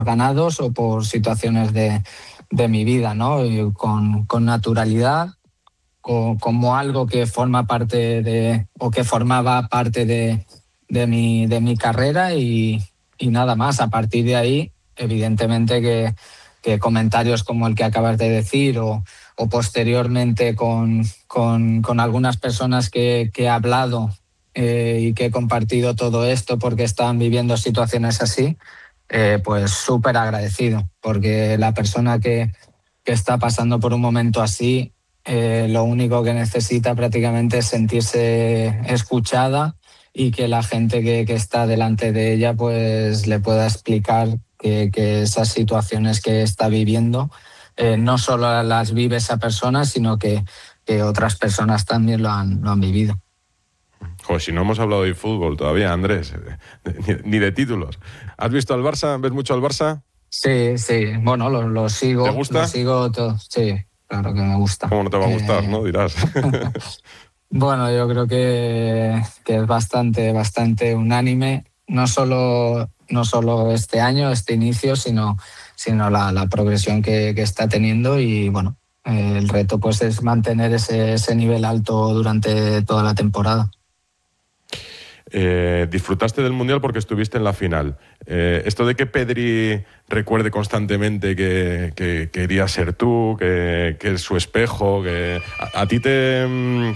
ganados o por situaciones de mi vida, ¿no? Y con naturalidad, como algo que forma parte o que formaba parte de mi carrera y nada más. A partir de ahí, evidentemente que comentarios como el que acabas de decir o posteriormente con algunas personas que he hablado y que he compartido todo esto porque estaban viviendo situaciones así, pues súper agradecido, porque la persona que está pasando por un momento así, lo único que necesita prácticamente es sentirse escuchada y que la gente que está delante de ella pues le pueda explicar que esas situaciones que está viviendo no solo las vive esa persona, sino que otras personas también lo han vivido. Joder, si no hemos hablado de fútbol todavía, Andrés, ni de títulos. ¿Has visto al Barça? ¿Ves mucho al Barça? Sí, bueno, lo sigo. ¿Te gusta? Lo sigo todo. Sí, claro que me gusta. ¿Cómo no te va a gustar, no? Dirás. Bueno, yo creo que es bastante unánime, no solo este año, este inicio, sino la progresión que está teniendo y bueno, el reto pues es mantener ese nivel alto durante toda la temporada. Disfrutaste del Mundial porque estuviste en la final. Esto de que Pedri recuerde constantemente que quería ser tú, que es su espejo, que a ti te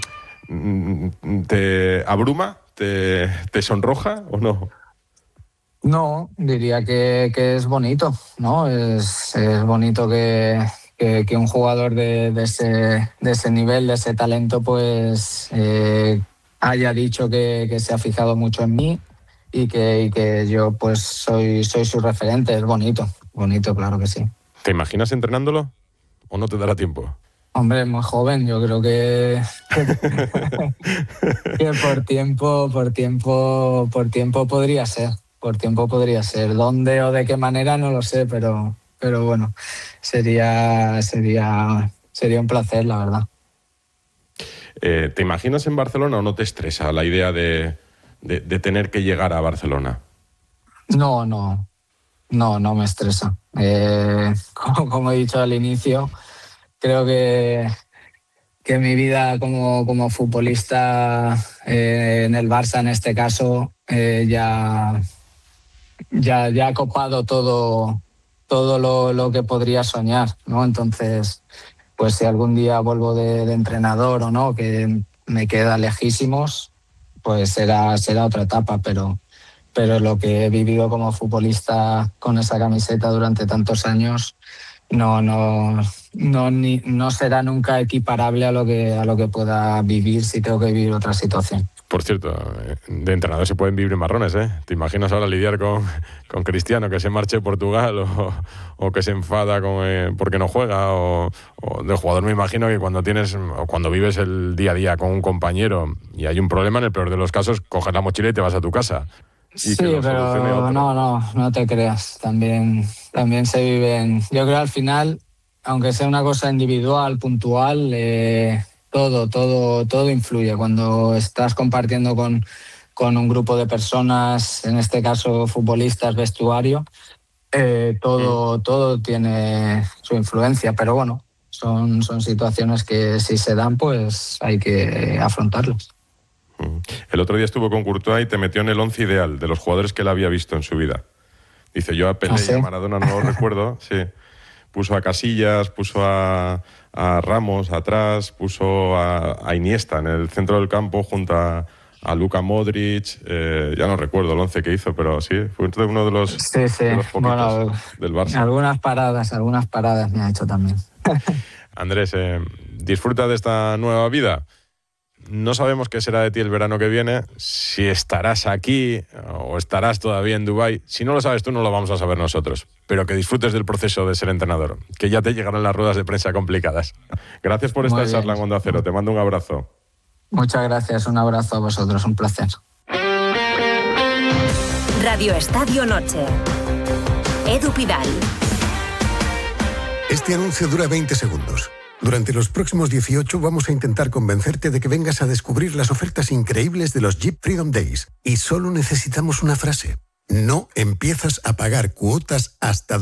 abruma, te sonroja o no? No, diría que es bonito, ¿no? Es bonito que un jugador de ese nivel, de ese talento, pues haya dicho que se ha fijado mucho en mí y que yo pues soy su referente. Es bonito, claro que sí. ¿Te imaginas entrenándolo o no te dará tiempo? Hombre, muy joven, yo creo que por tiempo podría ser. Por tiempo podría ser. ¿Dónde o de qué manera? No lo sé, pero bueno, sería un placer, la verdad. ¿Te imaginas en Barcelona o no te estresa la idea de tener que llegar a Barcelona? No me estresa. Como he dicho al inicio, creo que mi vida como futbolista en el Barça, en este caso, ya ha copado todo lo que podría soñar, ¿no? Entonces, pues si algún día vuelvo de entrenador o no, que me queda lejísimos, pues será otra etapa, pero lo que he vivido como futbolista con esa camiseta durante tantos años no será nunca equiparable a lo que pueda vivir si tengo que vivir otra situación. Por cierto, de entrenador se pueden vivir marrones, ¿eh? ¿Te imaginas ahora lidiar con Cristiano, que se marche a Portugal o que se enfada porque no juega? O de jugador me imagino que cuando vives el día a día con un compañero y hay un problema, en el peor de los casos, coges la mochila y te vas a tu casa. Sí, pero no te creas. También se viven. Yo creo al final, aunque sea una cosa individual, puntual, todo influye. Cuando estás compartiendo con un grupo de personas, en este caso futbolistas, vestuario, todo tiene su influencia. Pero bueno, son situaciones que si se dan, pues hay que afrontarlas. El otro día estuvo con Courtois y te metió en el 11 ideal de los jugadores que él había visto en su vida. Dice, yo a Pelé y a Maradona no lo recuerdo. Sí. Puso a Casillas, puso a Ramos atrás, puso a Iniesta en el centro del campo junto a Luka Modric. Ya no recuerdo el 11 que hizo, pero sí, fue uno de los, de los poquitos del Barça. Algunas paradas me ha hecho también. Andrés, disfruta de esta nueva vida. No sabemos qué será de ti el verano que viene, si estarás aquí o estarás todavía en Dubái. Si no lo sabes tú, no lo vamos a saber nosotros. Pero que disfrutes del proceso de ser entrenador, que ya te llegarán las ruedas de prensa complicadas. Gracias por esta charla en Onda Cero. Te mando un abrazo. Muchas gracias. Un abrazo a vosotros. Un placer. Radio Estadio Noche. Edu Pidal. Este anuncio dura 20 segundos. Durante los próximos 18 vamos a intentar convencerte de que vengas a descubrir las ofertas increíbles de los Jeep Freedom Days. Y solo necesitamos una frase. No empiezas a pagar cuotas hasta